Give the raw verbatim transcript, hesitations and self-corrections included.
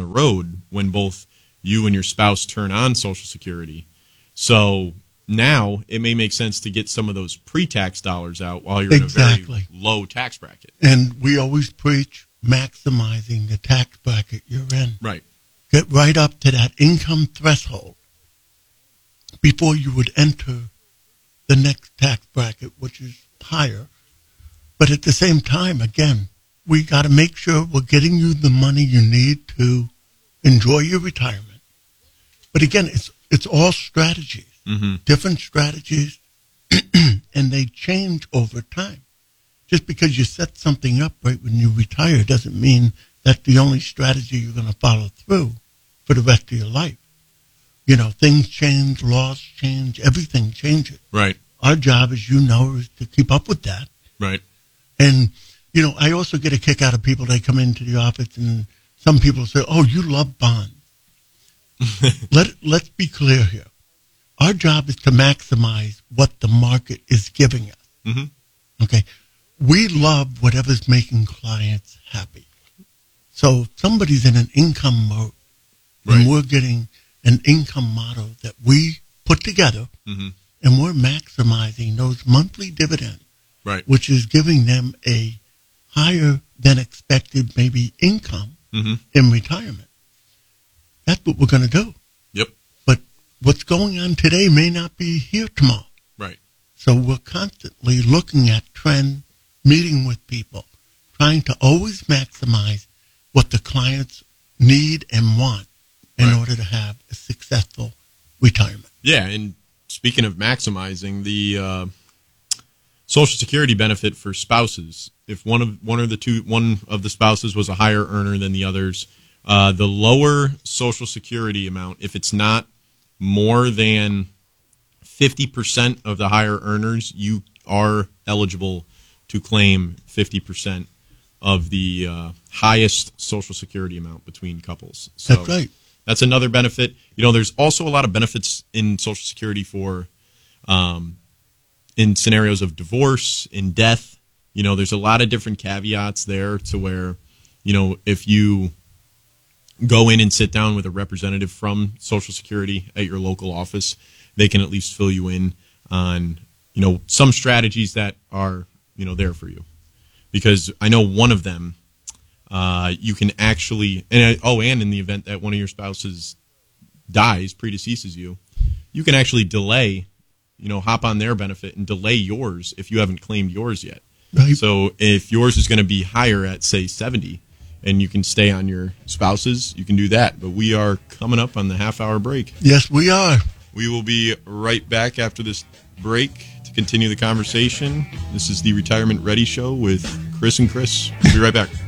the road when both you and your spouse turn on Social Security. So now it may make sense to get some of those pre-tax dollars out while you're exactly. in a very low tax bracket. And we always preach maximizing the tax bracket you're in. Right. Get right up to that income threshold before you would enter the next tax bracket, which is higher. But at the same time, again, we got to make sure we're getting you the money you need to enjoy your retirement. But again, it's it's all strategies, mm-hmm. different strategies, and they change over time. Just because you set something up right when you retire doesn't mean that's the only strategy you're going to follow through for the rest of your life. You know, things change, laws change, everything changes. Right. Our job, as you know, is to keep up with that. Right. And, you know, I also get a kick out of people that come into the office and some people say, oh, you love bonds. Let, let's be clear here. Our job is to maximize what the market is giving us. Mm-hmm. Okay? We love whatever's making clients happy. So if somebody's in an income mode, right. and we're getting an income model that we put together, mm-hmm. and we're maximizing those monthly dividends, right. which is giving them a higher than expected maybe income mm-hmm. in retirement. That's what we're going to do. Yep. But what's going on today may not be here tomorrow. Right. So we're constantly looking at trend, meeting with people, trying to always maximize what the clients need and want in right. order to have a successful retirement. Yeah, and speaking of maximizing, the uh, Social Security benefit for spouses, if one of one or the two one of the spouses was a higher earner than the others, uh, the lower Social Security amount, if it's not more than fifty percent of the higher earners, you are eligible to claim fifty percent of the uh, highest Social Security amount between couples. So that's right. That's another benefit. You know, there's also a lot of benefits in Social Security for um, in scenarios of divorce, in death. You know, there's a lot of different caveats there to where, you know, if you go in and sit down with a representative from Social Security at your local office, they can at least fill you in on, you know, some strategies that are, you know, there for you. Because I know one of them, uh, you can actually, and oh, and in the event that one of your spouses dies, predeceases you, you can actually delay, you know, hop on their benefit and delay yours if you haven't claimed yours yet. Right. So if yours is going to be higher at, say, seventy, and you can stay on your spouse's, you can do that. But we are coming up on the half-hour break. Yes, we are. We will be right back after this break to continue the conversation. This is the Retirement Ready Show with Chris and Chris. We'll be right back.